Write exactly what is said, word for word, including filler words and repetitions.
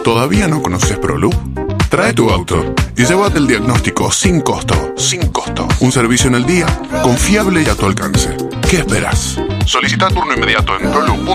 ¿Todavía no conoces ProLoop? Trae tu auto y llévate el diagnóstico sin costo. Sin costo. Un servicio en el día, confiable y a tu alcance. ¿Qué esperas? Solicita turno inmediato en proloop punto com.